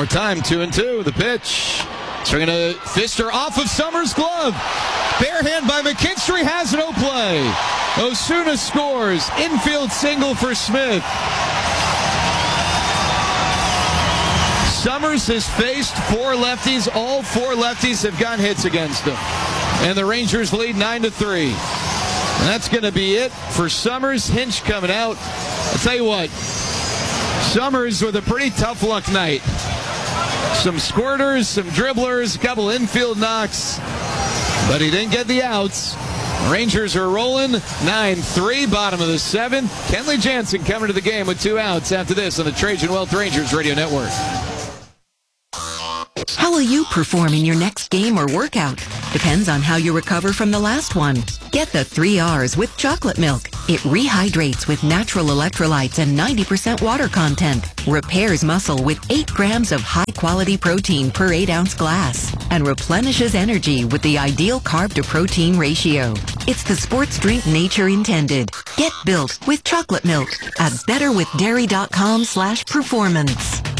more time, 2-2. The pitch. Swinging a fister off of Summers' glove. Bare hand by McKinstry has no play. Osuna scores. Infield single for Smith. Summers has faced four lefties. All four lefties have gotten hits against him. And the Rangers lead 9-3. And that's going to be it for Summers. Hinch coming out. I'll tell you what, Summers with a pretty tough luck night. Some squirters, some dribblers, a couple infield knocks, but he didn't get the outs. Rangers are rolling 9-3, bottom of the seventh. Kenley Jansen coming to the game with 2 outs after this on the Trajan Wealth Rangers Radio Network. How will you perform in your next game or workout? Depends on how you recover from the last one. Get the 3 R's with chocolate milk. It rehydrates with natural electrolytes and 90% water content. Repairs muscle with 8 grams of high-quality protein per 8-ounce glass. And replenishes energy with the ideal carb-to-protein ratio. It's the sports drink nature intended. Get built with chocolate milk at betterwithdairy.com/performance.